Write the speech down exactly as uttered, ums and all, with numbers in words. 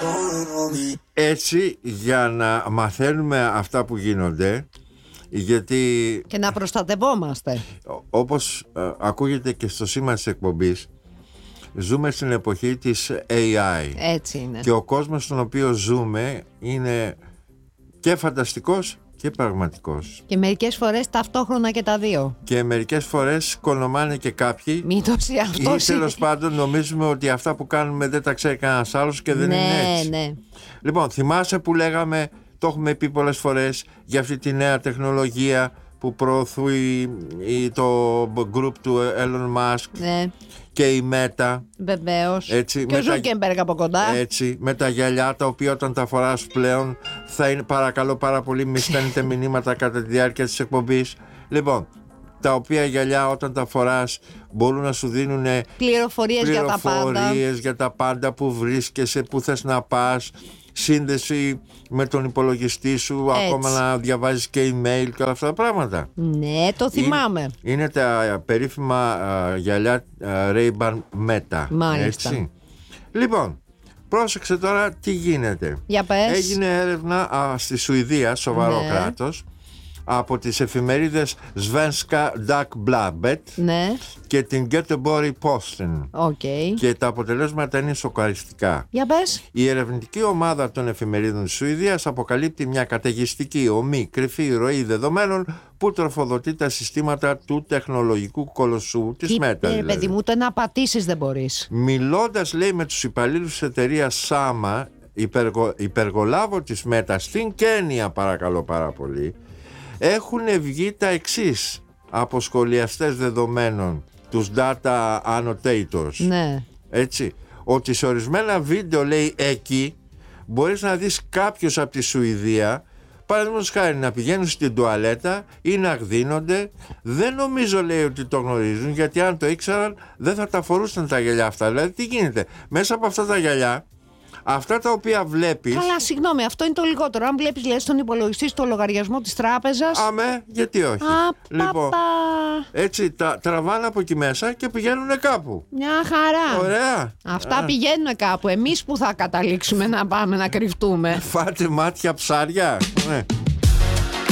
Έτσι, για να μαθαίνουμε αυτά που γίνονται, γιατί και να προστατευόμαστε, όπως ε, ακούγεται και στο σήμα της εκπομπής, ζούμε στην εποχή της έι άι. Έτσι είναι. Και ο κόσμος στον οποίο ζούμε είναι και φανταστικός και πραγματικός. Και μερικές φορές ταυτόχρονα και τα δύο. Και μερικές φορές κονομάνε και κάποιοι. Μήπως αυτό. Ή τέλος πάντων νομίζουμε ότι αυτά που κάνουμε δεν τα ξέρει κανένας άλλος και δεν ναι, είναι έτσι. Ναι. Λοιπόν, θυμάσαι που λέγαμε, το έχουμε πει πολλές φορές, για αυτή τη νέα τεχνολογία που προωθεί το group του Elon Musk, ναι. Και η Meta. Βεβαίως. Έτσι, και ο Ζούκεμπεργκ από κοντά. Έτσι, με τα γυαλιά τα οποία όταν τα φοράς πλέον θα είναι, παρακαλώ πάρα πολύ μη στέλνετε μηνύματα κατά τη διάρκεια της εκπομπής. Λοιπόν, τα οποία γυαλιά όταν τα φοράς μπορούν να σου δίνουν πληροφορίες, πληροφορίες για τα πάντα. για τα πάντα, που βρίσκεσαι, που θες να πας, σύνδεση με τον υπολογιστή σου, έτσι. Ακόμα να διαβάζεις και email και όλα αυτά τα πράγματα. Ναι, το θυμάμαι. Είναι, είναι τα περίφημα uh, γυαλιά uh, Ray-Ban Meta. Μάλιστα. Έτσι. Λοιπόν, πρόσεξε τώρα τι γίνεται. Για πες. Έγινε έρευνα uh, στη Σουηδία, σοβαρό ναι. κράτος, από τις εφημερίδες Svenska Dagbladet, ναι. και την Göteborgs Posten. Okay. Και τα αποτελέσματα είναι σοκαριστικά. Για πες. Η ερευνητική ομάδα των εφημερίδων της Σουηδίας αποκαλύπτει μια καταιγιστική, ομή, κρυφή ροή δεδομένων που τροφοδοτεί τα συστήματα του τεχνολογικού κολοσσού της Meta. Τι δηλαδή. Παιδί μου, ούτε να πατήσεις δεν μπορείς. Μιλώντας, λέει, με τους υπαλλήλους της εταιρείας Sama, υπεργο, υπεργολάβο της Meta στην Κένια, παρακαλώ πάρα πολύ, έχουν βγει τα εξής από σχολιαστές δεδομένων, τους data annotators. Ναι. Έτσι, ότι σε ορισμένα βίντεο, λέει, εκεί μπορείς να δεις κάποιους από τη Σουηδία, παραδείγματος χάρη, να πηγαίνουν στην τουαλέτα ή να γδίνονται. Δεν νομίζω, λέει, ότι το γνωρίζουν, γιατί αν το ήξεραν δεν θα τα φορούσαν τα γυαλιά αυτά. Δηλαδή τι γίνεται μέσα από αυτά τα γυαλιά, αυτά τα οποία βλέπεις. Καλά, συγγνώμη, αυτό είναι το λιγότερο. Αν βλέπεις, λες, στον υπολογιστή στο λογαριασμό της τράπεζας. Αμέ, γιατί όχι. Α, λοιπόν, παπα. έτσι τα τραβάνε από εκεί μέσα και πηγαίνουν κάπου. Μια χαρά. Ωραία. Αυτά Α. πηγαίνουν κάπου. Εμείς που θα καταλήξουμε να πάμε να κρυφτούμε. Φάτε μάτια ψάρια. Ναι.